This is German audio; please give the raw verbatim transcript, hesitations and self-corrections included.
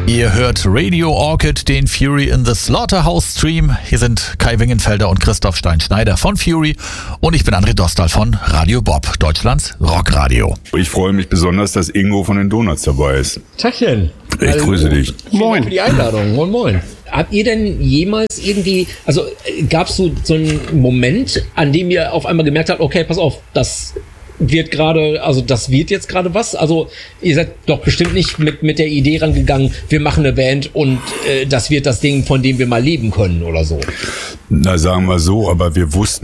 Ihr hört Radio Orchid, den Fury in the Slaughterhouse Stream. Hier sind Kai Wingenfelder und Christoph Stein-Schneider von Fury und ich bin André Dostal von Radio Bob, Deutschlands Rockradio. Ich freue mich besonders, dass Ingo von den Donuts dabei ist. Tachchen. Ich also, grüße dich. Moin. Dank für die Einladung. Moin, moin. Habt ihr denn jemals irgendwie, also gab es so, so einen Moment, an dem ihr auf einmal gemerkt habt, okay, pass auf, das wird gerade, also das wird jetzt gerade was? Also ihr seid doch bestimmt nicht mit, mit der Idee rangegangen, wir machen eine Band und äh, das wird das Ding, von dem wir mal leben können oder so. Na, sagen wir so, aber wir wussten